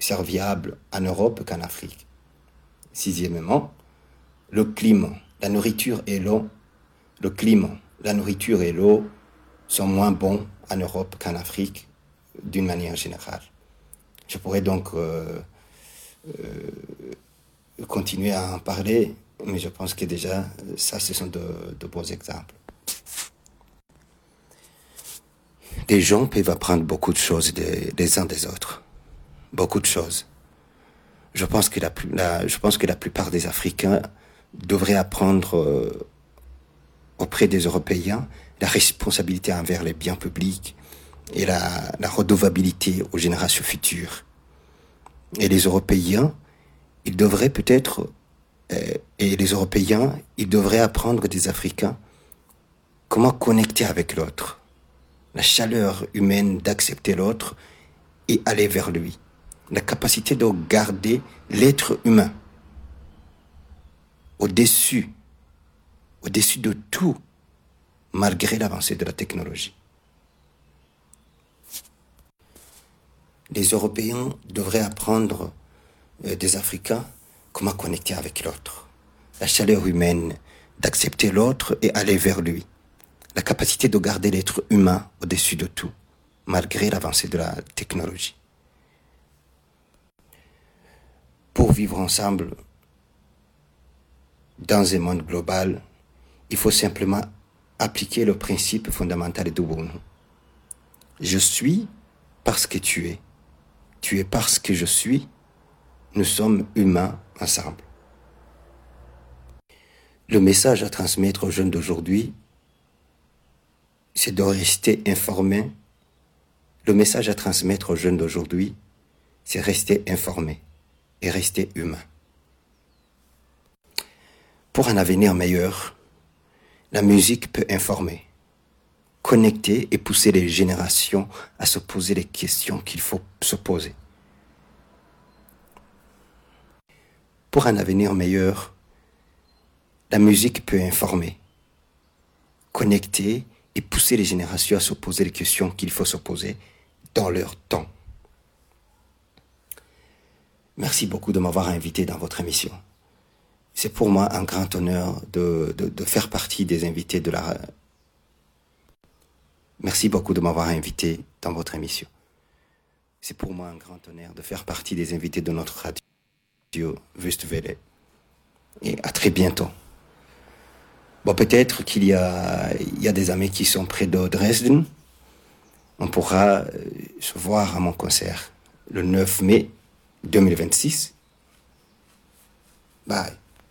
serviable en Europe qu'en Afrique. Sixièmement, le climat, la nourriture et l'eau. Le climat, la nourriture et l'eau sont moins bons en Europe qu'en Afrique, d'une manière générale. Je pourrais donc continuer à en parler, mais je pense que déjà, ça, ce sont de bons exemples. Les gens peuvent apprendre beaucoup de choses des uns des autres. Beaucoup de choses. Je pense que la plupart des Africains devraient apprendre auprès des Européens la responsabilité envers les biens publics et la redevabilité aux générations futures. Et les Européens, ils devraient apprendre des Africains comment connecter avec l'autre, la chaleur humaine d'accepter l'autre et aller vers lui, la capacité de garder l'être humain au-dessus de tout, malgré l'avancée de la technologie. Les Européens devraient apprendre des Africains comment connecter avec l'autre, la chaleur humaine d'accepter l'autre et aller vers lui, la capacité de garder l'être humain au-dessus de tout, malgré l'avancée de la technologie. Pour vivre ensemble dans un monde global, il faut simplement appliquer le principe fondamental d'Ubuntu. Je suis parce que tu es. Tu es parce que je suis. Nous sommes humains ensemble. Le message à transmettre aux jeunes d'aujourd'hui, c'est de rester informés. Le message à transmettre aux jeunes d'aujourd'hui, c'est rester informés et rester humains. Pour un avenir meilleur, la musique peut informer, connecter et pousser les générations à se poser les questions qu'il faut se poser. Pour un avenir meilleur, la musique peut informer, connecter et pousser les générations à se poser les questions qu'il faut se poser dans leur temps. Merci beaucoup de m'avoir invité dans votre émission. C'est pour moi un grand honneur de faire partie des invités de la... Merci beaucoup de m'avoir invité dans votre émission. C'est pour moi un grand honneur de faire partie des invités de notre radio Wüstewelle. Et à très bientôt. Bon, peut-être qu'il y a des amis qui sont près de Dresden. On pourra se voir à mon concert le 9 mai 2026. Bye.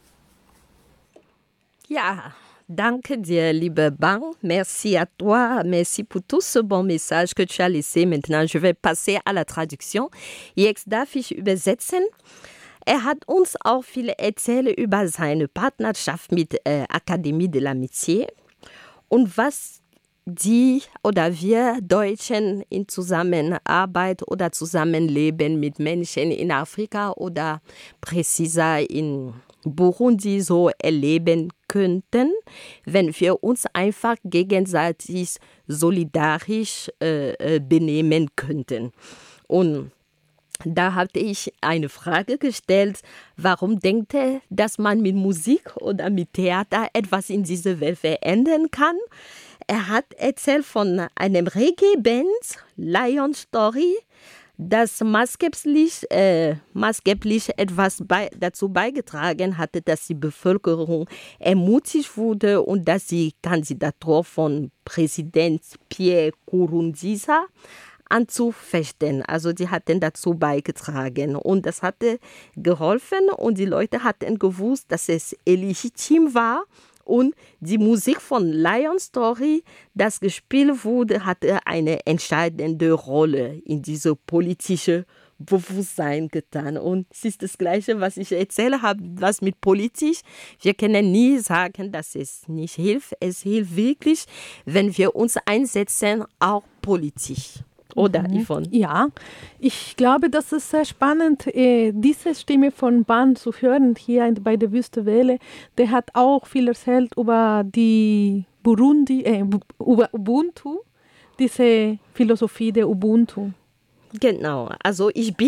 Ja, danke dir, liebe Bang. Merci à toi. Merci pour tout ce bon message que tu as laissé. Maintenant, je vais passer à la traduction. Jetzt darf ich übersetzen. Er hat uns auch viel erzählt über seine Partnerschaft mit Akademie de l'Amitié und was die oder wir Deutschen in Zusammenarbeit oder Zusammenleben mit Menschen in Afrika oder präziser in Burundi so erleben könnten, wenn wir uns einfach gegenseitig solidarisch benehmen könnten. Und da hatte ich eine Frage gestellt, warum denkt er, dass man mit Musik oder mit Theater etwas in dieser Welt verändern kann? Er hat erzählt von einem Reggae-Band, Lion Story, das maßgeblich etwas dazu beigetragen hatte, dass die Bevölkerung ermutigt wurde und dass die Kandidatur von Präsident Pierre Nkurunziza anzufechten. Also die hatten dazu beigetragen und das hatte geholfen und die Leute hatten gewusst, dass es illegitim war und die Musik von Lion Story, das gespielt wurde, hatte eine entscheidende Rolle in diese politische Bewusstsein getan. Und es ist das Gleiche, was ich erzählt habe, was mit politisch. Wir können nie sagen, dass es nicht hilft. Es hilft wirklich, wenn wir uns einsetzen, auch politisch. Oder, Yvonne? Ja, ich glaube, das ist sehr spannend, diese Stimme von Ban zu hören hier bei der Wüstewelle. Der hat auch viel erzählt über die über Ubuntu, diese Philosophie der Ubuntu. Genau, also ich bin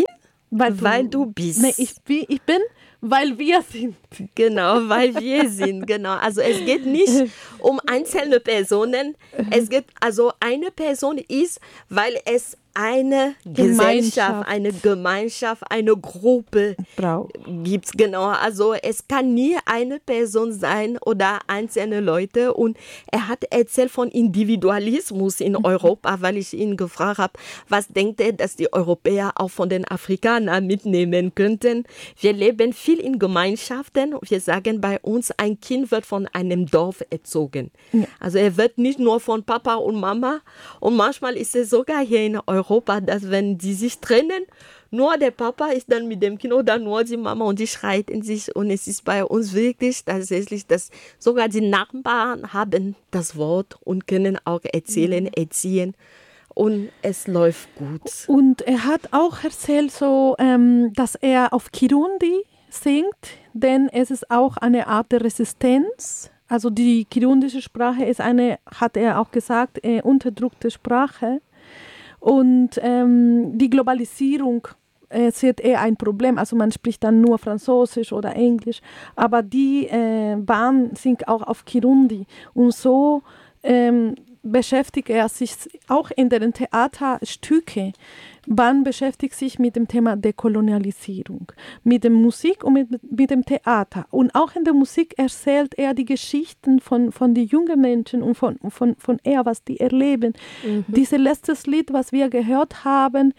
Weil du bist. Nee, ich bin, weil wir sind. Genau, weil wir sind, genau. Also es geht nicht um einzelne Personen. Es geht, also eine Person ist, weil es eine Gesellschaft, eine Gemeinschaft, eine Gruppe gibt. Genau, also es kann nie eine Person sein oder einzelne Leute. Und er hat erzählt von Individualismus in Europa, weil ich ihn gefragt habe, was denkt er, dass die Europäer auch von den Afrikanern mitnehmen könnten. Wir leben viel in Gemeinschaften. Wir sagen bei uns, ein Kind wird von einem Dorf erzogen. Ja. Also er wird nicht nur von Papa und Mama. Und manchmal ist es sogar hier in Europa, dass wenn die sich trennen, nur der Papa ist dann mit dem Kind oder nur die Mama und die streiten sich. Und es ist bei uns wirklich tatsächlich, dass sogar die Nachbarn haben das Wort und können auch erzählen, erziehen. Und es läuft gut. Und er hat auch erzählt, so, dass er auf Kirundi singt, denn es ist auch eine Art der Resistenz. Also die kirundische Sprache ist eine, hat er auch gesagt, unterdrückte Sprache. Und die Globalisierung wird eher ein Problem. Also man spricht dann nur Französisch oder Englisch. Aber die Bahn singt auch auf Kirundi. Und so beschäftigt er sich auch in den Theaterstücke. Ban beschäftigt sich mit dem Thema Dekolonialisierung, mit der Musik und mit dem Theater. Und auch in der Musik erzählt er die Geschichten von den jungen Menschen und von was die erleben. Dieses letztes Lied, was wir gehört haben,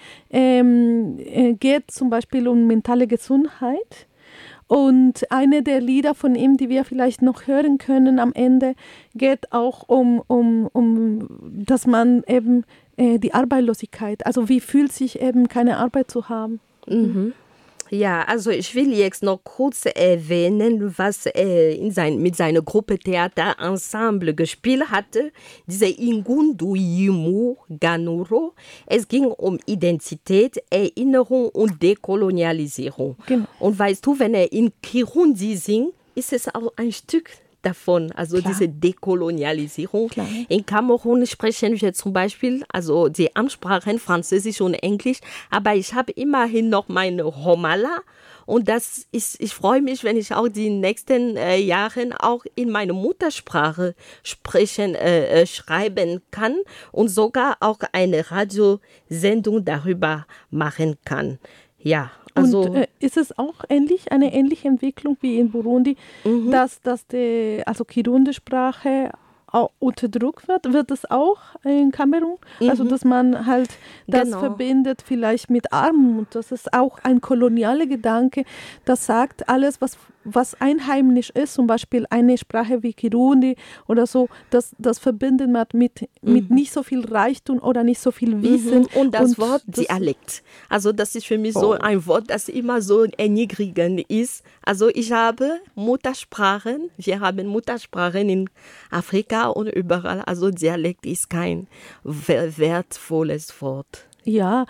geht zum Beispiel um mentale Gesundheit. Und eine der Lieder von ihm, die wir vielleicht noch hören können am Ende, geht auch um dass man eben die Arbeitslosigkeit, also wie fühlt sich eben keine Arbeit zu haben. Mhm. Ja, also ich will jetzt noch kurz erwähnen, was er mit seiner Gruppe Theater Ensemble gespielt hatte, diese Ingundu Yimu Ganuro. Es ging um Identität, Erinnerung und Dekolonialisierung. Genau. Und weißt du, wenn er in Kirundi singt, ist es auch ein Stück davon, also klar, diese Dekolonialisierung. Klar. In Kamerun sprechen wir zum Beispiel, also die Amtssprachen Französisch und Englisch, aber ich habe immerhin noch meine Romala und ich freue mich, wenn ich auch die nächsten Jahren auch in meiner Muttersprache schreiben kann und sogar auch eine Radiosendung darüber machen kann. Ja. Also, und ist es auch eine ähnliche Entwicklung wie in Burundi, dass die Kirundi-Sprache auch unterdrückt wird? Wird es auch in Kamerun? Also, dass man halt das verbindet vielleicht mit Armut. Das ist auch ein kolonialer Gedanke, das sagt, alles, was einheimisch ist, zum Beispiel eine Sprache wie Kirundi oder so, das verbindet man mit nicht so viel Reichtum oder nicht so viel Wissen. Und das Wort Dialekt. Also das ist für mich so ein Wort, das immer so erniedrigend ist. Also wir haben Muttersprachen in Afrika und überall. Also Dialekt ist kein wertvolles Wort. Ja,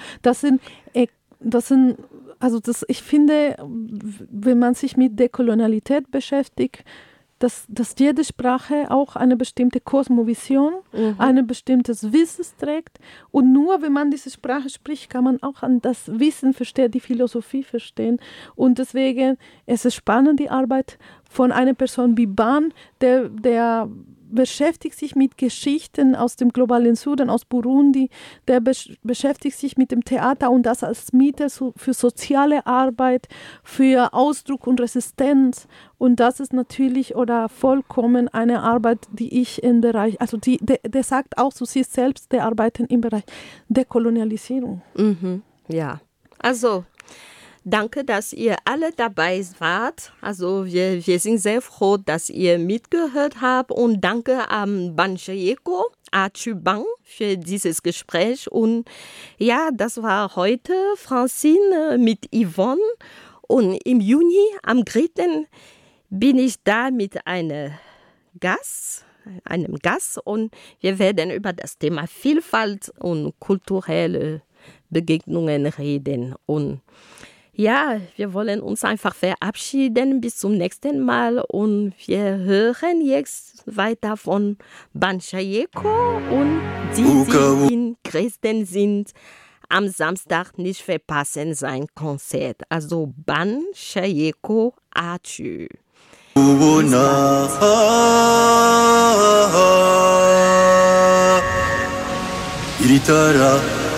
ich finde, wenn man sich mit Dekolonialität beschäftigt, dass jede Sprache auch eine bestimmte Kosmovision, ein bestimmtes Wissen trägt. Und nur wenn man diese Sprache spricht, kann man auch an das Wissen verstehen, die Philosophie verstehen. Und deswegen ist es spannend, die Arbeit von einer Person wie Ban, der beschäftigt sich mit Geschichten aus dem globalen Süden, aus Burundi, der beschäftigt sich mit dem Theater und das als Mittel für soziale Arbeit, für Ausdruck und Resistenz. Und das ist natürlich oder vollkommen eine Arbeit, die ich im Bereich, also der sagt auch zu sich selbst, der arbeitet im Bereich Dekolonialisierung. Ja, also danke, dass ihr alle dabei wart. Also wir sind sehr froh, dass ihr mitgehört habt und danke an Banchayeko, Achubang für dieses Gespräch. Und ja, das war heute Francine mit Yvonne und im Juni, am 3. bin ich da mit einem Gast und wir werden über das Thema Vielfalt und kulturelle Begegnungen reden. Und ja, wir wollen uns einfach verabschieden bis zum nächsten Mal und wir hören jetzt weiter von Banchayeko und die in Dresden sind am Samstag nicht verpassen sein Konzert. Also Ban Shayeko Achu. Iritara